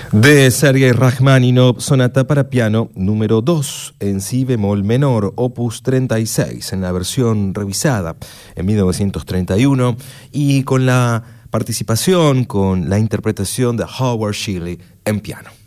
De Sergei Rachmaninoff, sonata para piano número 2 en si bemol menor, opus 36, en la versión revisada en 1931 y con la participación, con la interpretación de Howard Shelley en piano.